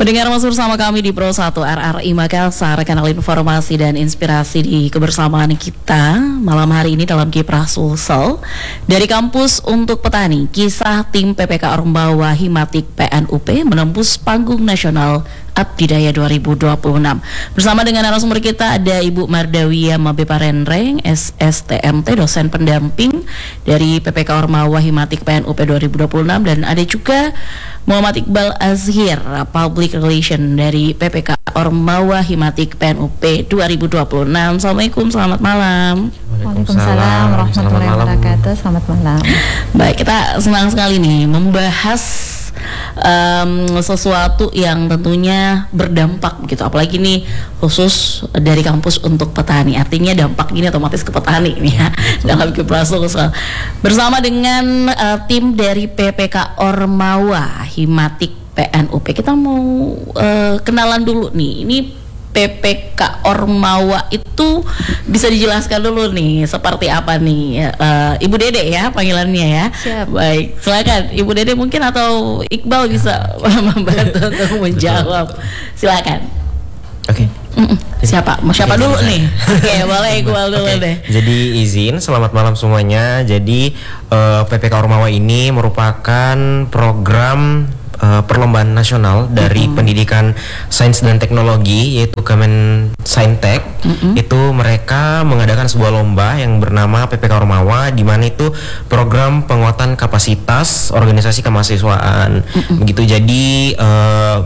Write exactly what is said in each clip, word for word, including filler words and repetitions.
Pendengar masih bersama kami di Pro satu R R I Makassar, kanal informasi dan inspirasi di kebersamaan kita malam hari ini dalam Kiprah Sulsel dari kampus untuk petani. Kisah tim P P K Ormawa Himatik P N U P menembus panggung nasional Abdidaya dua ribu dua puluh enam. Bersama dengan narasumber kita ada Ibu Mardawiyah Mabeparenreng, S S T M T, dosen pendamping dari P P K Ormawa Himatik P N U P dua ribu dua puluh enam, dan ada juga Muhammad Iqbal Azhir, Public Relation dari P P K Ormawa Himatik P N U P dua ribu dua puluh enam. Assalamualaikum, selamat malam. Waalaikumsalam warahmatullahi wabarakatuh. Selamat malam. Baik, kita senang sekali nih membahas Um, sesuatu yang tentunya berdampak gitu, apalagi nih khusus dari kampus untuk petani, artinya dampak gini otomatis ke petani nih ya dalam Kiprah Sulsel bersama dengan uh, tim dari P P K Ormawa Himatik P N U P. Kita mau uh, kenalan dulu nih, ini P P K Ormawa itu bisa dijelaskan dulu nih seperti apa nih, uh, Ibu Dede ya panggilannya ya. Siap. Baik, silakan Ibu Dede mungkin atau Iqbal bisa membantu untuk menjawab. Silakan. Oke. Okay. Siapa? Mau siapa Oke, dulu bisa. nih? Oke, okay, boleh Iqbal dulu Oke. deh. Jadi izin, selamat malam semuanya. Jadi uh, P P K Ormawa ini merupakan program Uh, perlombaan nasional dari mm-hmm. pendidikan sains dan teknologi, yaitu Kemen Saintek. Mm-hmm. Itu mereka mengadakan sebuah lomba yang bernama P P K Ormawa, di mana itu program penguatan kapasitas organisasi kemahasiswaan. Mm-hmm. Begitu. Jadi uh,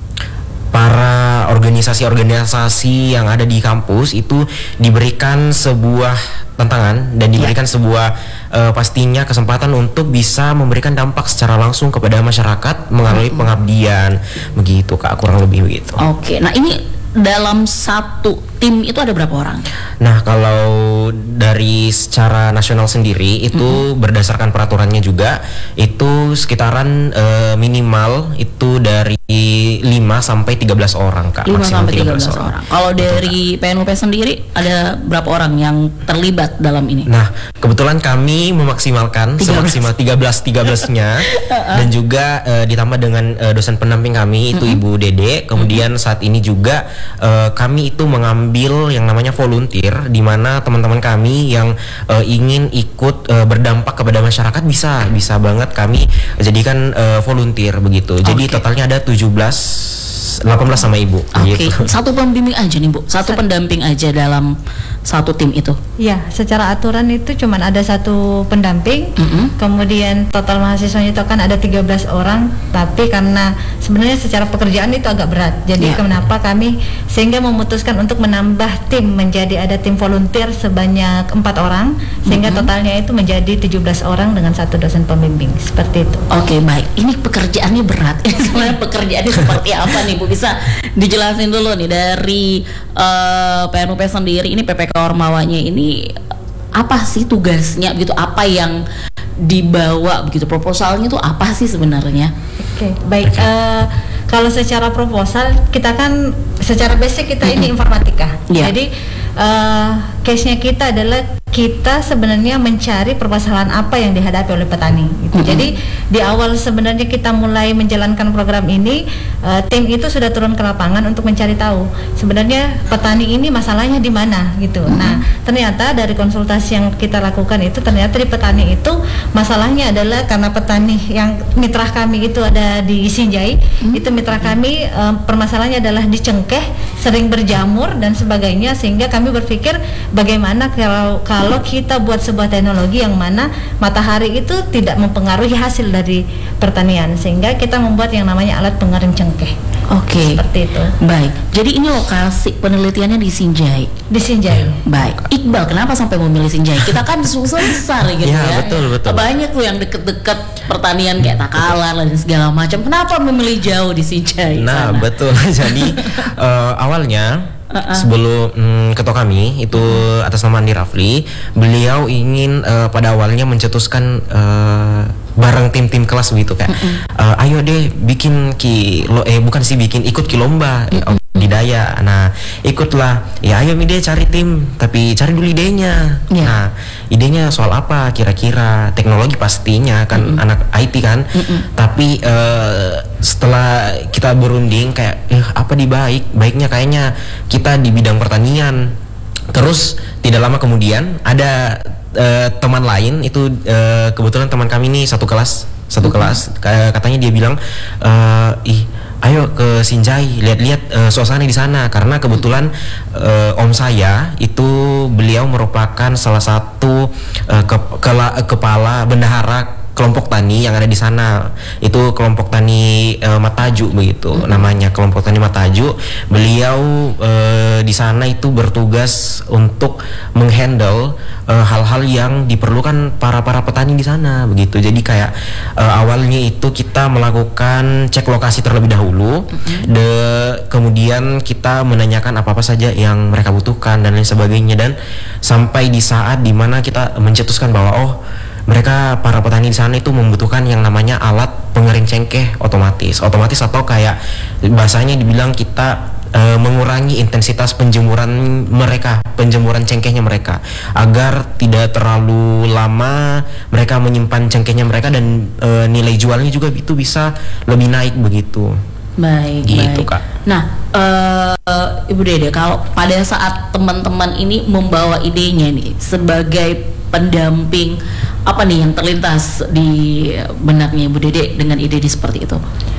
para organisasi-organisasi yang ada di kampus itu diberikan sebuah tantangan dan diberikan yeah. sebuah uh, pastinya kesempatan untuk bisa memberikan dampak secara langsung kepada masyarakat melalui mm-hmm. pengabdian, begitu Kak, kurang lebih begitu. Oke, nah ini dalam satu tim itu ada berapa orang? Nah, kalau dari secara nasional sendiri itu mm-hmm. berdasarkan peraturannya juga itu sekitaran uh, minimal itu dari lima sampai tiga belas orang Kak. lima sampai tiga belas orang. orang. Kalau dari P N U P sendiri ada berapa orang yang terlibat dalam ini? Nah, kebetulan kami memaksimalkan semaksimal tiga belas tiga belas-nya dan juga uh, ditambah dengan uh, dosen pendamping kami itu mm-hmm. Ibu Dede. Kemudian mm-hmm. saat ini juga Uh, kami itu mengambil yang namanya volunteer, di mana teman-teman kami yang uh, ingin ikut uh, berdampak kepada masyarakat bisa bisa banget kami jadikan uh, volunteer begitu. Jadi okay. totalnya ada tujuh belas, delapan belas sama Ibu. Oke. Okay. Gitu. Satu pembimbing aja nih Bu, satu pendamping aja dalam satu tim itu. Ya, secara aturan itu cuman ada satu pendamping. Mm-hmm. Kemudian total mahasiswanya itu akan ada tiga belas orang, tapi karena sebenarnya secara pekerjaan itu agak berat. Jadi yeah. kenapa kami sehingga memutuskan untuk menambah tim menjadi ada tim volunteer sebanyak empat orang, sehingga mm-hmm. totalnya itu menjadi tujuh belas orang dengan satu dosen pembimbing, seperti itu. Oke, okay, baik. Ini pekerjaannya berat. Ini sebenarnya pekerjaannya seperti apa nih Bu? Bisa dijelasin dulu nih dari uh, P N U P sendiri, ini P P K Ormawanya ini apa sih tugasnya gitu, apa yang dibawa begitu, proposalnya itu apa sih sebenarnya? Oke, okay, baik. Okay. Uh, kalau secara proposal kita kan secara basic kita mm-hmm. ini informatika. Yeah. Jadi uh, case-nya kita adalah kita sebenarnya mencari permasalahan apa yang dihadapi oleh petani gitu. Mm-hmm. Jadi di awal sebenarnya kita mulai menjalankan program ini, uh, tim itu sudah turun ke lapangan untuk mencari tahu sebenarnya petani ini masalahnya di mana gitu. Mm-hmm. Nah, ternyata dari konsultasi yang kita lakukan itu ternyata di petani itu masalahnya adalah karena petani yang mitra kami itu ada di Sinjai, mm-hmm. itu mitra kami um, permasalahannya adalah di cengkeh, sering berjamur dan sebagainya, sehingga kami berpikir bagaimana kalau kalau kita buat sebuah teknologi yang mana matahari itu tidak mempengaruhi hasil dari pertanian, sehingga kita membuat yang namanya alat pengering cengkeh. Oke. Okay. Seperti itu. Baik. Jadi ini lokasi penelitiannya di Sinjai. Di Sinjai. Baik. Iqbal, kenapa sampai memilih Sinjai? Kita kan Sulsel besar gitu ya. Ya, betul, betul. Banyak tuh yang deket-deket pertanian kayak Takalar dan segala macam. Kenapa memilih jauh di Sinjai? Nah, sana? Betul. Jadi uh, awalnya Uh-uh. sebelum mm, ketua kami itu uh-uh. atas nama Andi Rafli, beliau ingin uh, pada awalnya mencetuskan uh, bareng tim-tim kelas begitu kayak uh-uh. uh, ayo deh bikin ki lo, eh bukan sih bikin ikut ki lomba uh-uh. di budidaya. Nah, ikutlah. Ya ayo ide cari tim, tapi cari dulu idenya. Yeah. Nah, idenya soal apa kira-kira? Teknologi pastinya kan, mm-hmm. anak I T kan. Mm-hmm. Tapi uh, setelah kita berunding kayak eh, apa di baik? Baiknya kayaknya kita di bidang pertanian. Terus tidak lama kemudian ada uh, teman lain itu uh, kebetulan teman kami nih satu kelas, satu mm-hmm. kelas katanya dia bilang uh, ih ayo ke Sinjai, lihat-lihat uh, suasana di sana, karena kebetulan uh, om saya itu beliau merupakan salah satu uh, ke, kela, kepala bendahara kelompok tani yang ada di sana. Itu kelompok tani uh, Mataju begitu, mm-hmm. namanya kelompok tani Mataju. Beliau uh, di sana itu bertugas untuk menghandle uh, hal-hal yang diperlukan para para petani di sana begitu. Jadi kayak uh, awalnya itu kita melakukan cek lokasi terlebih dahulu, mm-hmm. de kemudian kita menanyakan apa-apa saja yang mereka butuhkan dan lain sebagainya, dan sampai di saat dimana kita mencetuskan bahwa oh mereka para petani di sana itu membutuhkan yang namanya alat pengering cengkeh otomatis, otomatis atau kayak bahasanya dibilang kita e, mengurangi intensitas penjemuran mereka, penjemuran cengkehnya mereka, agar tidak terlalu lama mereka menyimpan cengkehnya mereka dan e, nilai jualnya juga itu bisa lebih naik begitu. Baik, gitu, baik. Kak. Nah, uh, Ibu Dede, kalau pada saat teman-teman ini membawa idenya nih sebagai pendamping, apa nih yang terlintas di benaknya Ibu Dede dengan ide seperti itu?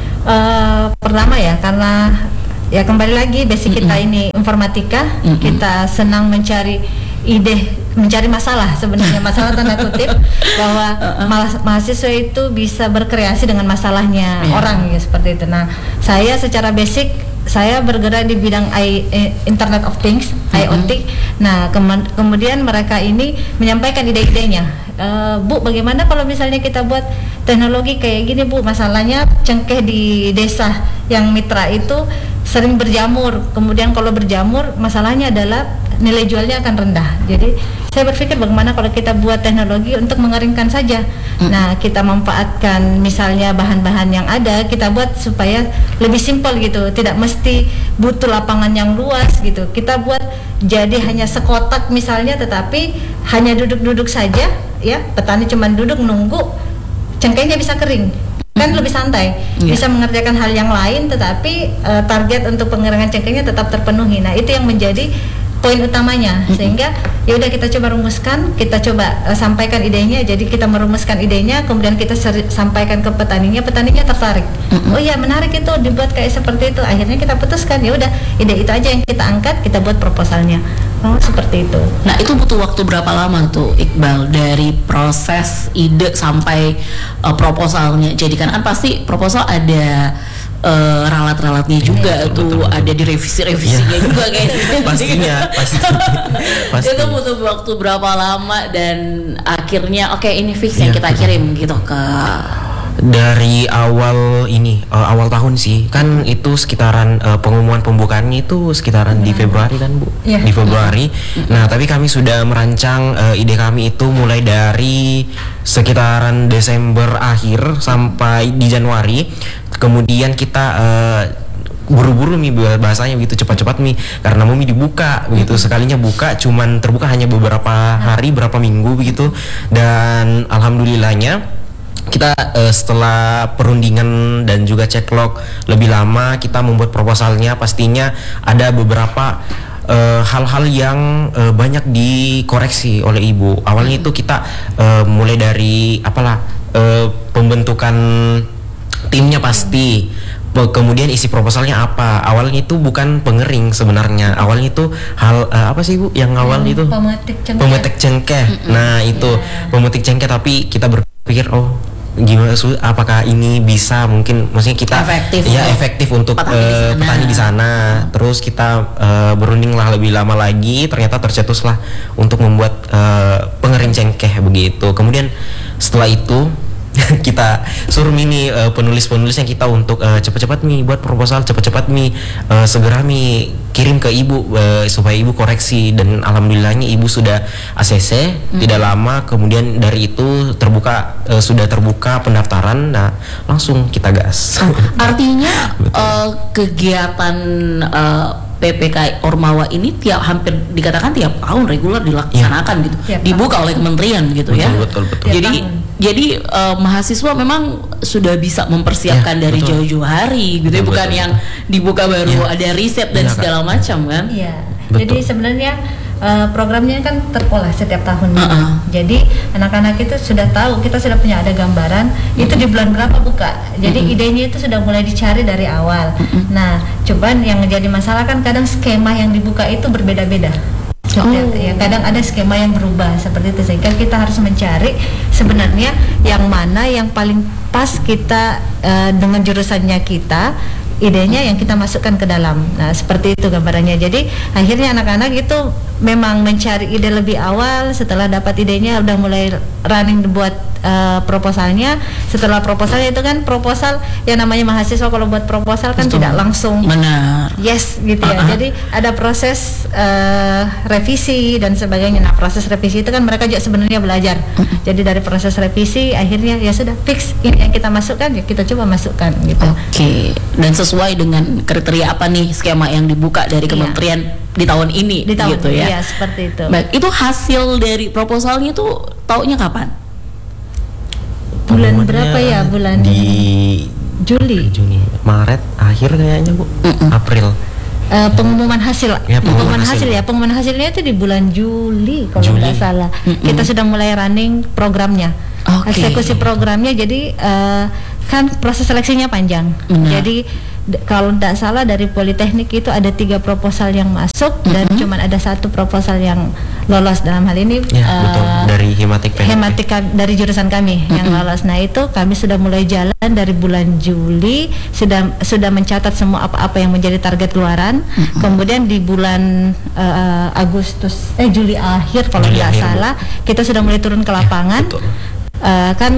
Uh, pertama ya, karena ya kembali lagi basic kita mm-hmm. ini informatika, mm-hmm. kita senang mencari ide, mencari masalah sebenarnya, masalah tanda kutip, bahwa ma- mahasiswa itu bisa berkreasi dengan masalahnya yeah. orang ya, seperti itu. Nah, saya secara basic saya bergerak di bidang I, Internet of Things, mm-hmm. I O T. Nah, kem- kemudian mereka ini menyampaikan ide-idenya. E, Bu, bagaimana kalau misalnya kita buat teknologi kayak gini, Bu? Masalahnya cengkeh di desa yang mitra itu sering berjamur. Kemudian kalau berjamur, masalahnya adalah nilai jualnya akan rendah. Jadi saya berpikir bagaimana kalau kita buat teknologi untuk mengeringkan saja. Hmm. Nah, kita manfaatkan misalnya bahan-bahan yang ada, kita buat supaya lebih simpel gitu. Tidak mesti butuh lapangan yang luas gitu. Kita buat jadi hanya sekotak misalnya, tetapi hanya duduk-duduk saja ya. Petani cuma duduk nunggu cengkehnya bisa kering. Kan lebih santai, yeah. bisa mengerjakan hal yang lain, tetapi uh, target untuk pengeringan cengkehnya tetap terpenuhi. Nah, itu yang menjadi poin utamanya, mm-hmm. sehingga ya udah kita coba rumuskan, kita coba uh, sampaikan idenya. Jadi kita merumuskan idenya, kemudian kita seri- sampaikan ke petaninya, petaninya tertarik. Mm-hmm. Oh iya, menarik itu dibuat kayak seperti itu. Akhirnya kita putuskan, ya udah ide itu aja yang kita angkat, kita buat proposalnya. Oh, seperti itu. Nah, itu butuh waktu berapa lama tuh Iqbal dari proses ide sampai uh, proposalnya? Jadi kan, kan pasti proposal ada uh, ralat-ralatnya juga ya, tuh, betul, betul. Ada direvisi-revisinya ya. juga guys. Pastinya, pasti. pasti. Itu butuh waktu berapa lama dan akhirnya oke okay, ini fix ya, yang kita kirim gitu ke dari awal ini uh, awal tahun sih kan, itu sekitaran uh, pengumuman pembukaannya itu sekitaran hmm. di Februari kan Bu, yeah. di Februari. hmm. Nah, tapi kami sudah merancang uh, ide kami itu mulai dari sekitaran Desember akhir sampai di Januari. Kemudian kita uh, buru-buru mi bahasanya begitu, cepat-cepat mi, karena mau mi dibuka begitu, mm-hmm. sekalinya buka cuman terbuka hanya beberapa hari, berapa minggu begitu. Dan alhamdulillahnya kita uh, setelah perundingan dan juga cekcok lebih lama, kita membuat proposalnya. Pastinya ada beberapa uh, hal-hal yang uh, banyak dikoreksi oleh Ibu. Awalnya itu kita uh, mulai dari apalah uh, pembentukan timnya pasti. Kemudian isi proposalnya apa? Awalnya itu bukan pengering sebenarnya. Awalnya itu hal uh, apa sih Bu? Yang awal hmm, itu pemetik cengkeh. Pemetik cengkeh. Mm-hmm. Nah, itu yeah. pemetik cengkeh, tapi kita berpikir oh gimana, apakah ini bisa mungkin maksudnya kita efektif ya efektif untuk petani, uh, di petani di sana. Hmm. Terus kita uh, berunding lah lebih lama lagi, ternyata tercetuslah untuk membuat uh, pengering cengkeh begitu. Kemudian setelah itu kita suruh nih uh, penulis-penulisnya kita untuk uh, cepat-cepat nih buat proposal, cepat-cepat nih uh, segera nih kirim ke ibu uh, supaya ibu koreksi, dan alhamdulillahnya ibu sudah A C C hmm. tidak lama kemudian dari itu terbuka uh, sudah terbuka pendaftaran, nah langsung kita gas. Oh, artinya uh, kegiatan uh, P P K Ormawa ini tiap hampir dikatakan tiap tahun reguler dilaksanakan ya. Gitu, tiap dibuka tahun. Oleh kementerian gitu betul, ya. Betul betul. Jadi tahun. Jadi uh, mahasiswa memang sudah bisa mempersiapkan ya, dari betul. jauh-jauh hari gitu, betul, ya, bukan betul, yang dibuka baru ya. Ada riset dan ya, segala kan. Macam kan. Iya. Jadi sebenarnya uh, programnya kan terpola setiap tahunnya. Uh-uh. Jadi anak-anak itu sudah tahu, kita sudah punya ada gambaran uh-uh. itu di bulan berapa buka. Jadi uh-uh. idenya itu sudah mulai dicari dari awal. Uh-uh. Nah, cuman yang menjadi masalah kan kadang skema yang dibuka itu berbeda-beda. Oh. Ya, kadang ada skema yang berubah seperti itu, sehingga kita harus mencari sebenarnya yang mana yang paling pas kita uh, dengan jurusannya kita, idenya yang kita masukkan ke dalam. Nah, seperti itu gambarannya. Jadi akhirnya anak-anak itu memang mencari ide lebih awal. Setelah dapat idenya udah mulai running buat uh, proposalnya. Setelah proposalnya itu kan proposal yang namanya mahasiswa kalau buat proposal kan betul. Tidak langsung benar yes gitu ya. Uh-huh. Jadi ada proses uh, revisi dan sebagainya. Nah, proses revisi itu kan mereka juga sebenarnya belajar. Uh-huh. Jadi dari proses revisi akhirnya ya sudah fix ini yang kita masukkan, ya kita coba masukkan gitu. Oke. Okay. Dan sesuai dengan kriteria apa nih skema yang dibuka dari kementerian iya. di tahun ini di tahun gitu ya. Iya, seperti itu. Baik, itu hasil dari proposalnya itu taunya kapan? Bulan berapa ya? Bulan di Juli. Juni, Maret akhir kayaknya, Bu. Mm-mm. April. Uh, pengumuman hasil, ya, pengumuman, pengumuman hasil. hasil ya, pengumuman hasilnya itu di bulan Juli kalau nggak salah. Mm-mm. Kita sudah mulai running programnya, okay. eksekusi programnya. Jadi uh, kan proses seleksinya panjang. Mm-hmm. Jadi d- kalau tidak salah dari Politeknik itu ada tiga proposal yang masuk mm-hmm. dan cuma ada satu proposal yang lolos dalam hal ini. Ya, uh, betul. Dari Hematik Hematik dari jurusan kami mm-hmm. yang lolos. Nah itu kami sudah mulai jalan dari bulan Juli, sudah sudah mencatat semua apa-apa yang menjadi target keluaran. Mm-hmm. Kemudian di bulan uh, Agustus eh Juli akhir kalau tidak salah bu. Kita sudah mulai turun ke lapangan. Ya, betul. Uh, kan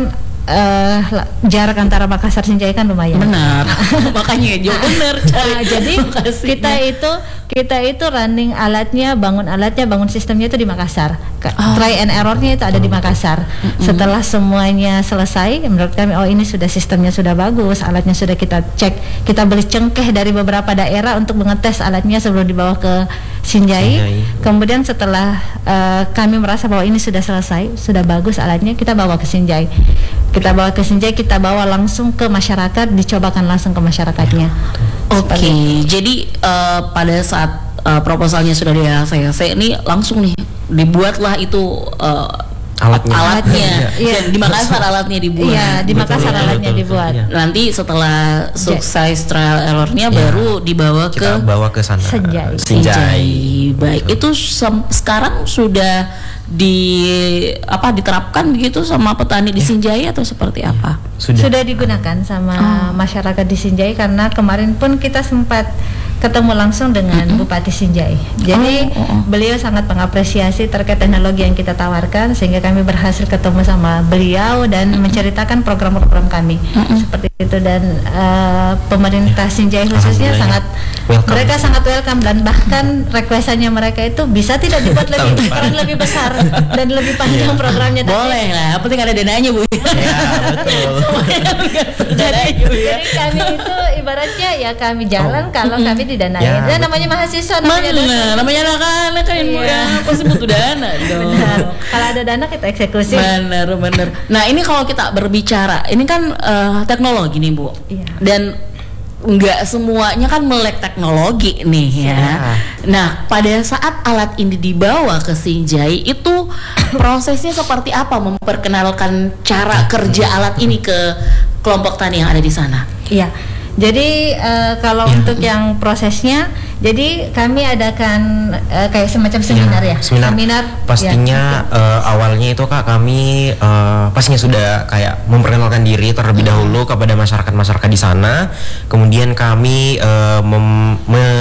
Uh, jarak antara Makassar Sinjai kan lumayan. Benar. Makanya jauh benar. Nah, jadi kita itu kita itu running alatnya, bangun alatnya, bangun sistemnya itu di Makassar. Oh. Try and errornya itu ada di Makassar. Mm-hmm. Setelah semuanya selesai, menurut kami oh ini sudah sistemnya sudah bagus, alatnya sudah kita cek, kita beli cengkeh dari beberapa daerah untuk mengetes alatnya sebelum dibawa ke Sinjai. Sinjai. Kemudian setelah uh, kami merasa bahwa ini sudah selesai, sudah bagus alatnya, kita bawa ke Sinjai. Kita bawa ke Sinjai, kita bawa langsung ke masyarakat, dicobakan langsung ke masyarakatnya. Oke, okay. Jadi uh, pada saat uh, proposalnya sudah di A C C ini langsung nih dibuatlah itu uh, alatnya, alatnya. Ya. Dan di Makassar alatnya dibuat. Iya, di Makassar betul, alatnya betul, dibuat. Betul, betul. Nanti setelah sukses trial errornya ya. Baru dibawa kita ke bawa ke sana. Sinjai. Sinjai. Baik, betul. Itu sem- sekarang sudah di apa diterapkan begitu sama petani di Sinjai atau seperti apa? Sudah, sudah digunakan sama oh. masyarakat di Sinjai, karena kemarin pun kita sempat ketemu langsung dengan mm-hmm. Bupati Sinjai. Jadi oh, oh, oh. beliau sangat mengapresiasi terkait teknologi yang kita tawarkan, sehingga kami berhasil ketemu sama beliau dan mm-hmm. menceritakan program-program kami mm-hmm. seperti itu, dan uh, pemerintah Sinjai khususnya sangat welcome. Mereka sangat welcome, dan bahkan requestannya mereka itu bisa tidak dibuat lebih ukuran lebih besar dan lebih panjang yeah. programnya. Boleh lah, yang penting ada dananya, Bu. Ya, betul. jadi, jadi kami itu ibaratnya ya kami jalan oh. kalau kami didanai. Ya, dan namanya mahasiswa, namanya dana. Namanya anak-anak kan iya. ya, pasti butuh dana dong. Benar. Kalau ada dana kita eksekusi. Benar, benar. Nah, ini kalau kita berbicara, ini kan uh, teknologi nih, Bu. Iya. Dan nggak semuanya kan melek teknologi nih ya. ya. Nah, pada saat alat ini dibawa ke Sinjai itu prosesnya seperti apa memperkenalkan cara kerja alat ini ke kelompok tani yang ada di sana? Iya. Jadi uh, kalau ya. Untuk yang prosesnya, jadi kami adakan uh, kayak semacam seminar ya, ya seminar, seminar pastinya ya. uh, awalnya itu Kak kami uh, pastinya sudah kayak memperkenalkan diri terlebih hmm. dahulu kepada masyarakat-masyarakat di sana. Kemudian kami uh, mem- me-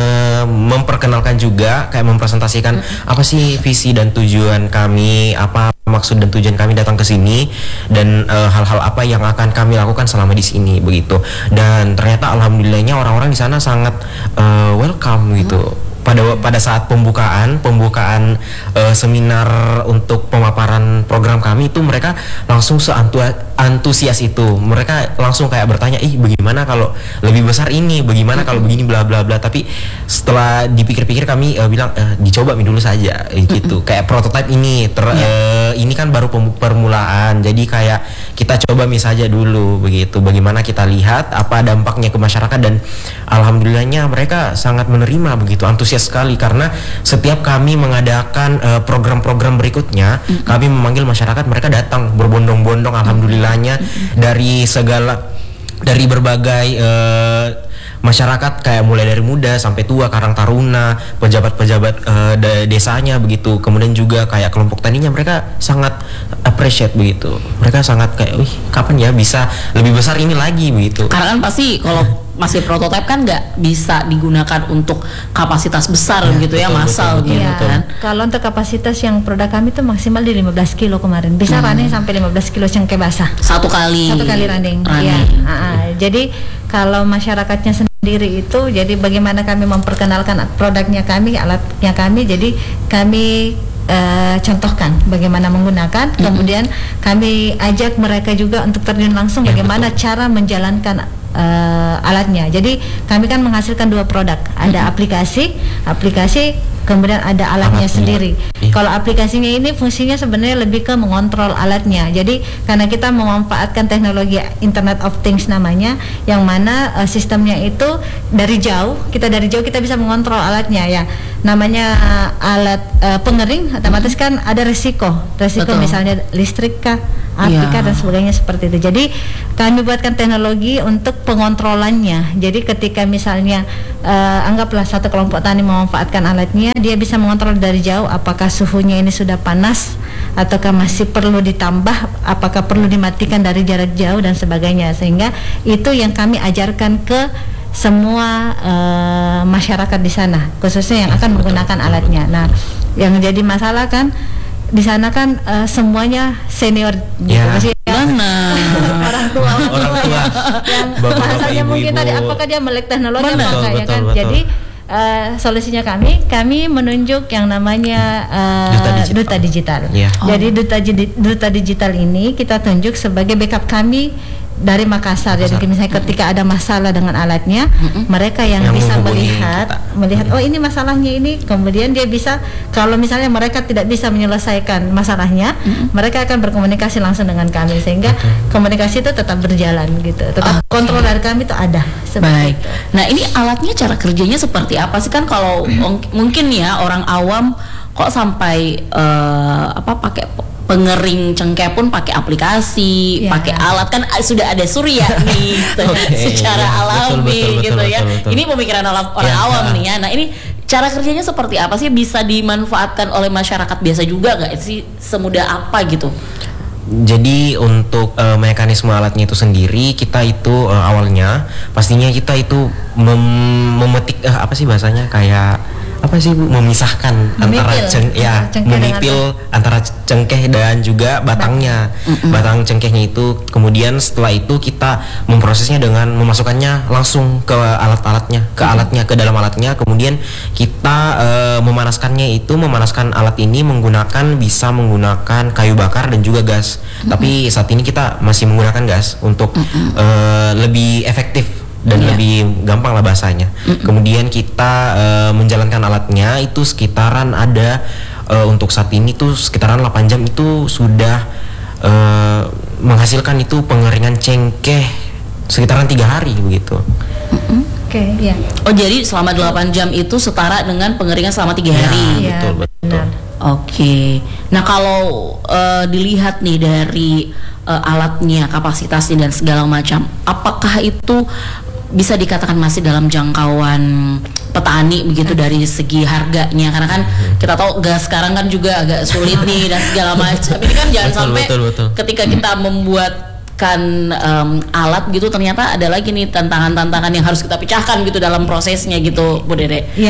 memperkenalkan juga, kayak mempresentasikan hmm. apa sih visi dan tujuan kami, apa maksud dan tujuan kami datang ke sini, dan uh, hal-hal apa yang akan kami lakukan selama di sini begitu. Dan ternyata alhamdulillahnya orang-orang di sana sangat uh, welcome gitu. Hmm. Pada pada saat pembukaan pembukaan uh, seminar untuk pemaparan program kami itu, mereka langsung seantusias itu. Mereka langsung kayak bertanya, ih bagaimana kalau lebih besar ini, bagaimana kalau begini, bla bla bla. Tapi setelah dipikir-pikir kami uh, bilang uh, dicoba dulu saja gitu. Kayak prototipe ini ter, uh, ini kan baru permulaan, jadi kayak kita coba mis saja dulu begitu. Bagaimana kita lihat apa dampaknya ke masyarakat, dan alhamdulillahnya mereka sangat menerima begitu, antusias sekali, karena setiap kami mengadakan uh, program-program berikutnya, mm-hmm. kami memanggil masyarakat, mereka datang berbondong-bondong, alhamdulillahnya, mm-hmm. dari segala, dari berbagai uh, masyarakat, kayak mulai dari muda sampai tua, karang taruna, pejabat-pejabat uh, desanya begitu, kemudian juga kayak kelompok taninya, mereka sangat appreciate begitu, mereka sangat kayak, wih kapan ya bisa lebih besar ini lagi begitu. Karena kan pasti kalau masih prototipe kan nggak bisa digunakan untuk kapasitas besar ya, gitu ya, massal gitu ya, kan. Kalau untuk kapasitas yang produk kami itu maksimal di lima belas kilo kemarin, bisa hmm. running sampai lima belas kilo cengkeh basah satu kali satu kali running, running. Ya. Uh, jadi kalau masyarakatnya sendiri itu, jadi bagaimana kami memperkenalkan produknya kami, alatnya kami, jadi kami Uh, contohkan bagaimana menggunakan, mm-hmm. kemudian kami ajak mereka juga untuk terjun langsung ya, bagaimana betul. cara menjalankan uh, alatnya. Jadi kami kan menghasilkan dua produk, ada mm-hmm. aplikasi, aplikasi kemudian ada alatnya Alatnya. sendiri. Iya. Kalau aplikasinya ini fungsinya sebenarnya lebih ke mengontrol alatnya. Jadi karena kita memanfaatkan teknologi Internet of Things namanya, yang mana uh, sistemnya itu dari jauh, kita dari jauh kita bisa mengontrol alatnya ya. Namanya uh, alat uh, pengering, otomatis kan ada resiko, resiko Betul. misalnya listrik kah, api kah, dan sebagainya seperti itu. Jadi kami buatkan teknologi untuk pengontrolannya. Jadi ketika misalnya uh, anggaplah satu kelompok tani memanfaatkan alatnya, dia bisa mengontrol dari jauh apakah suhunya ini sudah panas ataukah masih perlu ditambah, apakah perlu dimatikan dari jarak jauh dan sebagainya. Sehingga itu yang kami ajarkan ke semua uh, masyarakat di sana, khususnya yang akan menggunakan alatnya. Nah, yang jadi masalah kan di sana kan uh, semuanya senior gitu, ya. Mana orang tua orang tua yang bahasanya mungkin tadi apakah dia melek teknologi apa enggak ya kan. Betul. Jadi Uh, solusinya kami, kami menunjuk yang namanya uh, duta digital. Duta digital. Yeah. Oh. Jadi duta, duta digital ini kita tunjuk sebagai backup kami dari Makassar. Makassar. Jadi misalnya ketika ada masalah dengan alatnya, mm-hmm. mereka yang, yang bisa melihat, kita. melihat oh ini masalahnya ini, kemudian dia bisa, kalau misalnya mereka tidak bisa menyelesaikan masalahnya, mm-hmm. mereka akan berkomunikasi langsung dengan kami, sehingga mm-hmm. komunikasi itu tetap berjalan gitu, tetap okay. kontrol dari kami itu ada. Baik. Itu. Nah ini alatnya cara kerjanya seperti apa sih, kan kalau mm-hmm. mungkin ya orang awam kok sampai uh, apa pakai pengering cengkeh pun pakai aplikasi, yeah. pakai alat, kan sudah ada surya nih okay, secara yeah. alami betul, betul, gitu betul, ya. Betul, betul. Ini pemikiran orang yeah. awam nih ya. Nah ini cara kerjanya seperti apa sih, bisa dimanfaatkan oleh masyarakat biasa juga nggak sih, semudah apa gitu? Jadi untuk uh, mekanisme alatnya itu sendiri, kita itu uh, awalnya pastinya kita itu mem- memetik uh, apa sih bahasanya, kayak apa sih Bu, memisahkan memipil, antara ceng ya memipil antara cengkeh dan juga batangnya. Mm-hmm. Batang cengkehnya itu, kemudian setelah itu kita memprosesnya dengan memasukkannya langsung ke alat-alatnya, ke mm-hmm. alatnya, ke dalam alatnya. Kemudian kita uh, memanaskannya itu, memanaskan alat ini menggunakan, bisa menggunakan kayu bakar dan juga gas. Mm-hmm. Tapi saat ini kita masih menggunakan gas untuk mm-hmm. uh, lebih efektif dan yeah. lebih gampang lah bahasanya. Mm-hmm. Kemudian kita uh, menjalankan alatnya itu sekitaran ada uh, untuk saat ini tuh sekitaran delapan jam itu sudah uh, menghasilkan itu pengeringan cengkeh sekitaran tiga hari begitu. Mm-hmm. Oke, okay, ya. Oh jadi selama delapan jam itu setara dengan pengeringan selama tiga hari. Ya, betul betul. Oke. Okay. Nah kalau uh, dilihat nih dari uh, alatnya, kapasitasnya dan segala macam, apakah itu bisa dikatakan masih dalam jangkauan petani begitu dari segi harganya, karena kan kita tahu gas sekarang kan juga agak sulit nih dan segala macam. Ini kan jangan betul, sampai betul, betul. ketika kita membuat mendapatkan um, alat gitu, ternyata ada lagi nih tantangan-tantangan yang harus kita pecahkan gitu dalam prosesnya gitu, Bu Dede. Iya.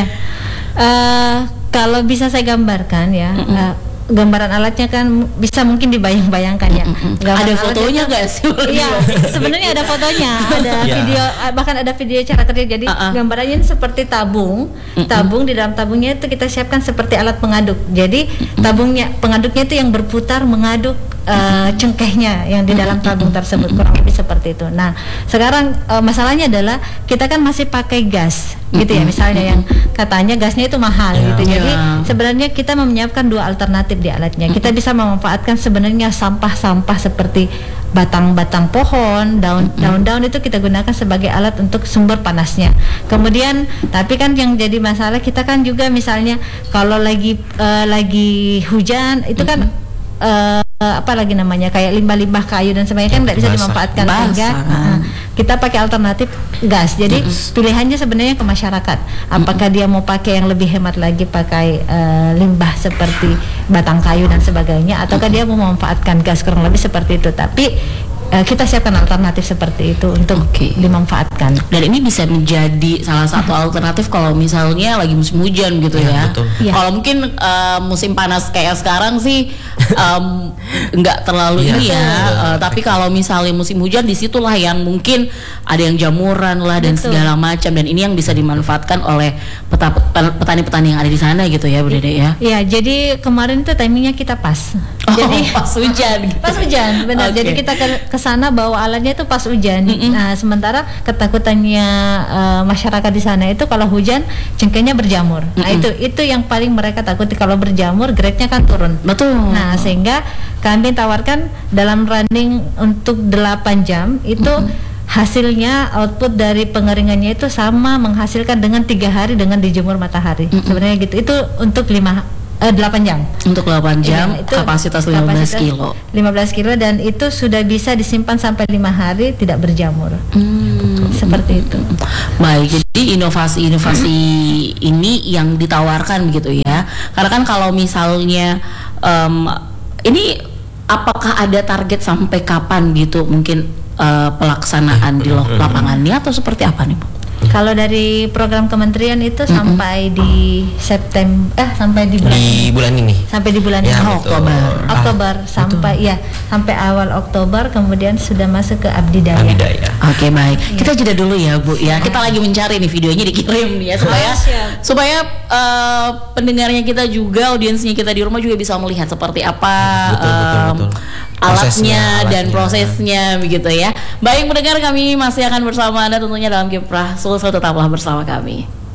Uh, kalau bisa saya gambarkan ya. Mm-hmm. uh, gambaran alatnya kan bisa mungkin dibayang-bayangkan ya. Mm-hmm. Ada fotonya nggak sih? Iya, sebenarnya ada fotonya, ada yeah. video, bahkan ada video cara kerja. Jadi uh-uh. gambarannya seperti tabung, mm-hmm. tabung di dalam tabungnya itu kita siapkan seperti alat pengaduk. Jadi mm-hmm. tabungnya, pengaduknya itu yang berputar mengaduk uh, cengkehnya yang di dalam tabung tersebut, kurang lebih seperti itu. Nah, sekarang uh, masalahnya adalah kita kan masih pakai gas, gitu ya. Misalnya yang katanya gasnya itu mahal, yeah. gitu. Jadi yeah. sebenarnya kita menyiapkan dua alternatif di alatnya. Kita bisa memanfaatkan sebenarnya sampah-sampah seperti batang-batang pohon, daun, daun-daun itu kita gunakan sebagai alat untuk sumber panasnya. Kemudian, tapi kan yang jadi masalah kita kan juga misalnya kalau lagi uh, lagi hujan itu kan uh, apa lagi namanya kayak limbah-limbah kayu dan sebagainya kan tidak bisa dimanfaatkan sehingga uh, kita pakai alternatif gas. Jadi mm-hmm. pilihannya sebenarnya ke masyarakat. Apakah mm-hmm. dia mau pakai yang lebih hemat lagi pakai uh, limbah seperti batang kayu dan sebagainya, ataukah mm-hmm. dia mau memanfaatkan gas, kurang lebih seperti itu. Tapi uh, kita siapkan alternatif seperti itu untuk okay. dimanfaatkan. Dan ini bisa menjadi salah satu mm-hmm. alternatif kalau misalnya lagi musim hujan gitu ya. ya. ya. Kalau mungkin uh, musim panas kayak sekarang sih um, nggak terlalu ini ya. Uh, tapi kalau misalnya musim hujan, disitulah yang mungkin ada yang jamuran lah dan betul. segala macam, dan ini yang bisa dimanfaatkan oleh peta, petani-petani yang ada di sana gitu ya, Bu Dede ya. Iya, jadi kemarin itu timingnya kita pas. Oh, jadi pas hujan. Gitu. Pas hujan, benar. Okay. Jadi kita ke, ke sana bawa alatnya itu pas hujan. Mm-hmm. Nah, sementara ketakutannya uh, masyarakat di sana itu kalau hujan cengkehnya berjamur. Mm-hmm. Nah, itu itu yang paling mereka takuti, kalau berjamur grade-nya kan turun. Betul. Nah, sehingga kami tawarkan dalam running untuk delapan jam itu mm-hmm. hasilnya output dari pengeringannya itu sama menghasilkan dengan tiga hari dengan dijemur matahari. Mm-hmm. Sebenarnya gitu. Itu untuk lima eh, delapan jam. Untuk delapan jam ya, itu kapasitas lima belas kilo. lima belas kilo dan itu sudah bisa disimpan sampai lima hari tidak berjamur. Hmm. Seperti itu. Baik, jadi inovasi-inovasi ini yang ditawarkan begitu ya. Karena kan kalau misalnya um, ini apakah ada target sampai kapan gitu mungkin Uh, pelaksanaan di lapangannya atau seperti apa nih, Bu? Kalau dari program kementerian itu mm-hmm. sampai di September eh sampai di bulan di ini. bulan ini. Sampai di bulan ya, ini. Oh, Oktober. Ah, Oktober sampai betul. ya sampai awal Oktober, kemudian sudah masuk ke Abdidaya. Abdidaya. Oke, okay, baik. Ya. Kita jeda dulu ya, Bu ya. Kita lagi mencari nih videonya, dikirim nih ya supaya ah, supaya uh, pendengarnya kita juga, audiensnya kita di rumah juga bisa melihat seperti apa betul, um, betul, betul. alatnya alatnya. dan prosesnya begitu ya. Baik, mendengar, kami masih akan bersama Anda tentunya dalam Kiprah Sulsel, tetaplah bersama kami.